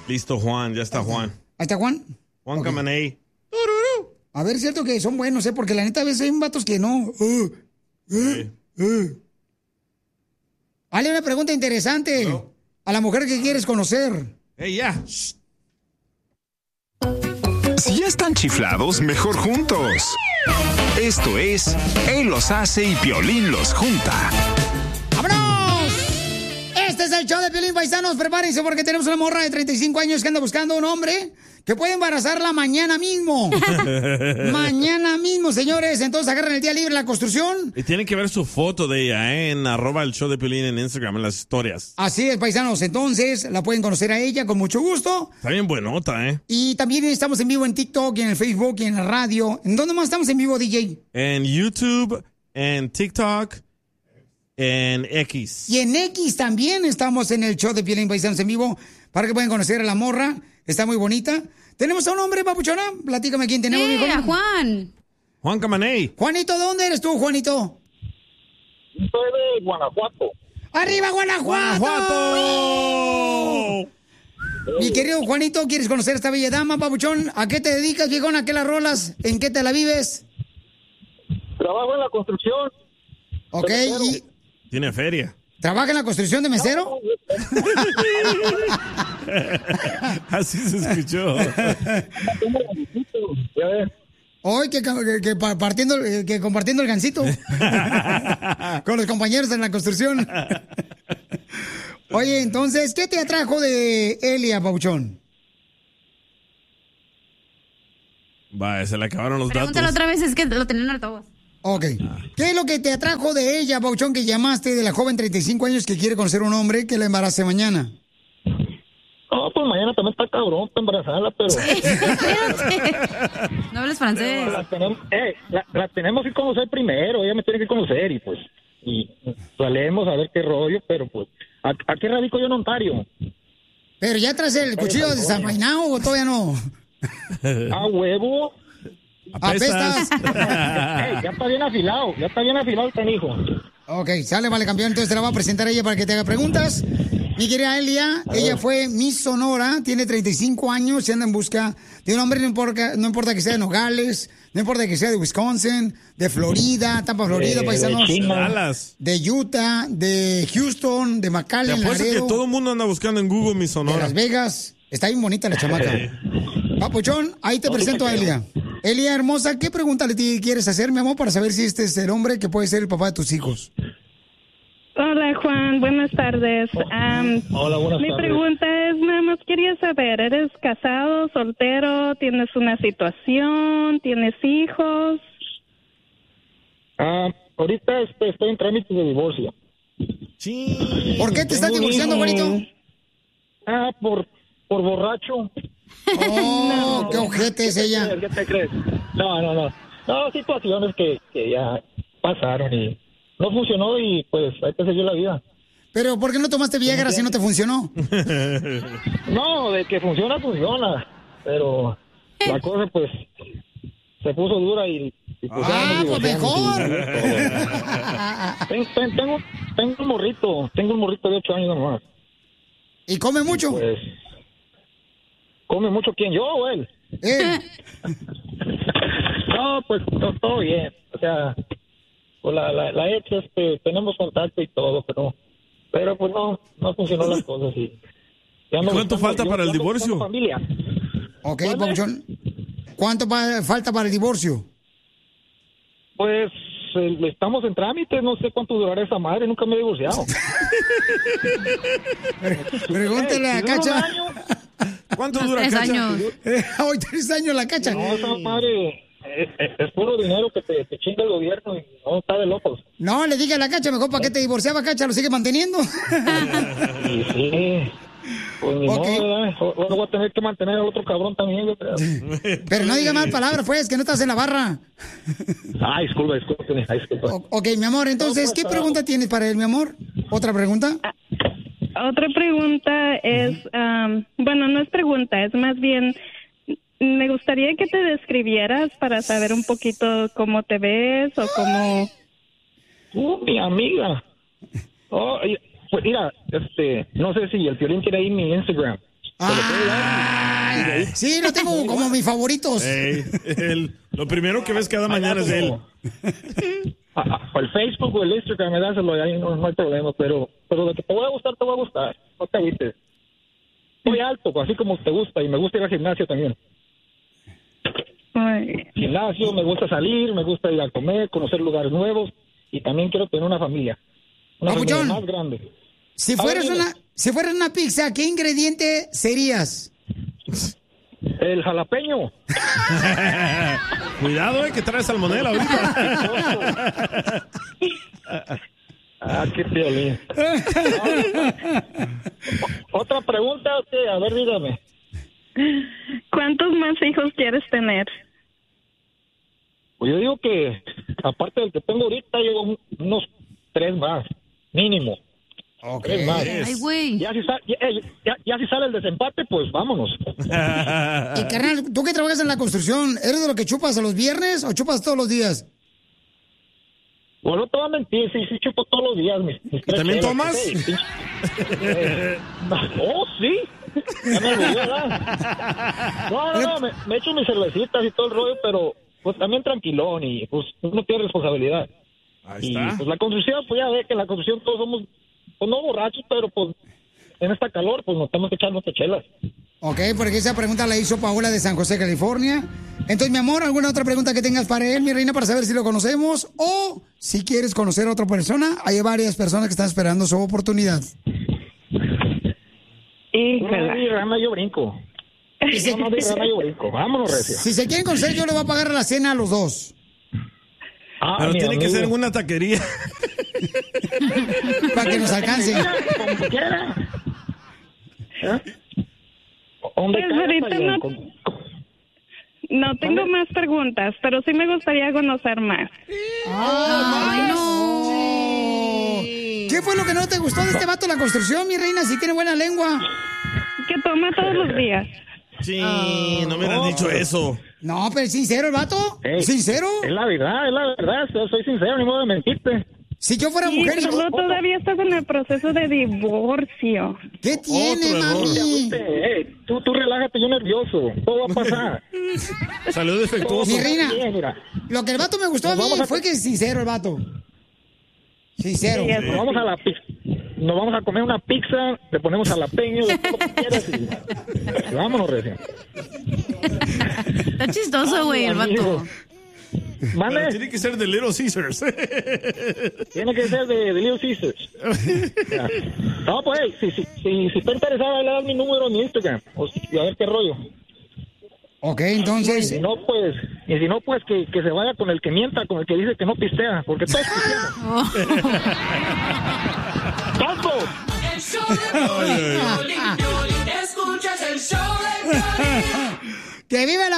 Listo, Juan, ya está Juan. ¿Ahí está Juan? Juan Camaney. A ver, es cierto que son buenos, porque la neta a veces hay vatos que no. Hazle una pregunta interesante a la mujer que quieres conocer. ¡Ey, ya! Si ya están chiflados, mejor juntos. Esto es Él los hace y Piolín los junta. ¡Vámonos! Este es el show de Piolín, paisanos. Prepárense porque tenemos una morra de 35 años que anda buscando un hombre que puede embarazarla mañana mismo. Mañana mismo, señores. Entonces agarran el día libre la construcción. Y tienen que ver su foto de ella, en @el show de Piolín en Instagram, en las historias. Así es, paisanos. Entonces la pueden conocer a ella con mucho gusto. Está bien buenota, Y también estamos en vivo en TikTok, y en el Facebook, y en la radio. ¿En dónde más estamos en vivo, DJ? En YouTube, en TikTok, en X. Y en X también estamos en el show de Piolín, paisanos, en vivo, para que puedan conocer a la morra. Está muy bonita. ¿Tenemos a un hombre, papuchona? Platícame quién tenemos, Sí, a Juan. Juan Camaney. Juanito, ¿de dónde eres tú, Juanito? Soy de Guanajuato. ¡Arriba, Guanajuato! ¡Guanajuato! Mi querido Juanito, ¿quieres conocer a esta bella dama, papuchón? ¿A qué te dedicas, viejón? ¿A qué la rolas? ¿En qué te la vives? Trabajo en la construcción. Ok, y... Tiene feria. ¿Trabaja en la construcción de mesero? Así se escuchó. Hoy que compartiendo el gansito con los compañeros en la construcción. Oye, entonces, ¿qué te atrajo de Elia, Pauchón? Vaya, se le acabaron los Pregúntalo datos. otra vez, es que lo tenían en altavoz. Ok. ¿Qué es lo que te atrajo de ella, Pauchón, que llamaste de la joven 35 años que quiere conocer un hombre que la embarace mañana? No, pues mañana también está cabrón para embarazarla, pero... No hables francés. La tenemos que conocer primero, ella me tiene que conocer y pues... Y salemos a ver qué rollo, pero pues... Aquí radico yo en Ontario. ¿Pero ya traes el cuchillo desenvainado o todavía no? A huevo. Apestas. Ya está bien afilado el canijo. Ok, sale, vale, campeón. Entonces te la voy a presentar a ella para que te haga preguntas. Mi querida Elia, ella fue Miss Sonora, tiene 35 años y anda en busca de un hombre, no importa que sea de Nogales, no importa que sea de Wisconsin, de Florida, Tampa, Florida, paisanos. De Utah, de Houston, de Te McAllen, apuesto que Laredo, todo el mundo anda buscando en Google mi de Sonora. Las Vegas. Está bien bonita la chamaca. Papuchón, ahí te presento a Elia. Elia, hermosa, ¿qué pregunta le quieres hacer, mi amor, para saber si este es el hombre que puede ser el papá de tus hijos? Hola, Juan. Buenas tardes. Hola, buenas Mi tardes. pregunta es, nada más quería saber, ¿eres casado, soltero, tienes una situación, tienes hijos? Ahorita estoy en trámite de divorcio. Sí. ¿Por qué te estás divorciando, güerito? Por borracho. Oh, qué ojete es ella. ¿Qué te crees? No. No, situaciones que ya pasaron y no funcionó y pues hay que seguir la vida. Pero ¿por qué no tomaste Viagra si no te funcionó? No, de que funciona. Pero la cosa pues se puso dura y pues ya nos pues divorciamos. mejor. Tengo un morrito de 8 años nomás. ¿Y come mucho? Pues, ¿come mucho quién, yo o él? No, pues todo bien. O sea, pues la ex, tenemos contacto y todo, pero pues no funcionó las cosas. ¿Y cuánto falta para el divorcio? Familia. Ok, Pabuchón. ¿Cuánto falta para el divorcio? Pues estamos en trámite, no sé cuánto durará esa madre, nunca me he divorciado. Pregúntale a Cacha. ¿Cuánto dura 3 Cacha? años. Hoy 3 años la Cacha. No, esa madre es puro dinero que te chinga el gobierno y no, está de locos. No, le dije a la Cacha, mejor para qué te divorciaba, Cacha, lo sigue manteniendo. Y sí. Pues ni modo, ¿verdad? Ahora voy a tener que mantener al otro cabrón también, yo creo. Pero no diga mal palabras, pues, que no estás en la barra. Disculpa. Ok, mi amor, entonces, ¿qué pregunta tienes para él, mi amor? ¿Otra pregunta? Otra pregunta es, bueno, no es pregunta, es más bien, me gustaría que te describieras para saber un poquito cómo te ves o cómo... Mi amiga. Pues mira, no sé si el Piolín tiene ahí mi Instagram. Ay, sí, lo tengo como mis favoritos. Lo primero que ves cada mañana es él. El Facebook o el Instagram, me dáselo, ahí no hay problema, pero de que te voy a gustar, te voy a gustar. No te agüites. Soy alto, así como te gusta, y me gusta ir al gimnasio también. Gimnasio, me gusta salir, me gusta ir a comer, conocer lugares nuevos, y también quiero tener una familia. Una familia más grande. Si fueras una pizza, ¿qué ingrediente serías? El jalapeño. Cuidado, que traes salmonela ahorita. Qué Piolín. Otra pregunta, a ver, dígame. ¿Cuántos más hijos quieres tener? Pues yo digo que, aparte del que tengo ahorita, llevo unos 3 más, mínimo. Okay. 3 más. Ay, güey. Ya si sale el desempate, pues vámonos. Y carnal, tú que trabajas en la construcción, ¿eres de lo que chupas a los viernes o chupas todos los días? Bueno, no te voy a mentir, sí chupo todos los días. Mis ¿También tomas? Oh, sí. Ya me olvidé, ¿verdad? No, me echo mis cervecitas y todo el rollo, pero pues también tranquilón y pues uno tiene responsabilidad. Ahí está. Y pues la construcción, pues ya ve que en la construcción todos somos, pues no borrachos, pero pues en esta calor, pues nos estamos echando chelas. Ok, porque esa pregunta la hizo Paola de San José, California. Entonces, mi amor, ¿alguna otra pregunta que tengas para él, mi reina, para saber si lo conocemos? O si quieres conocer a otra persona, hay varias personas que están esperando su oportunidad. Yo brinco. Yo brinco. Vámonos, recio. Si se quieren conocer, yo le voy a pagar la cena a los dos. Pero tiene que ser en una taquería. Para que nos alcance. Como quiera. Pues ahorita no tengo más preguntas, pero sí me gustaría conocer más. ¡Ay, no! ¿Qué fue lo que no te gustó de este vato de la construcción, mi reina? Si tiene buena lengua. Que toma todos los días. Sí, no me hubieras dicho eso. No, pero es sincero el vato. ¿Sincero? Es la verdad. Soy sincero, ni modo de mentirte. Si yo fuera mujer... Pero no, todavía estás en el proceso de divorcio. ¿Qué tiene, mami? Tú relájate, yo nervioso. Todo va a pasar. Salió defectuoso. Mi reina, lo que el vato me gustó a mí fue que es sincero el vato. Sincero. Sí, nos vamos a la pizza. Nos vamos a comer una pizza, le ponemos jalapeño, lo que quieras y vámonos, recién. Está chistoso, güey, el vato. ¿Vale? Tiene que ser de Little Caesars. Tiene que ser de Little Caesars. No, pues, si está interesada, le das mi número en mi Instagram. Y a ver qué rollo. Ok, entonces... Y si no, pues que se vaya con el que mienta, con el que dice que no pistea, porque todos pisteamos. ¡Todos! El show de Piolín, escuchas el show de Piolín. ¡Que viva la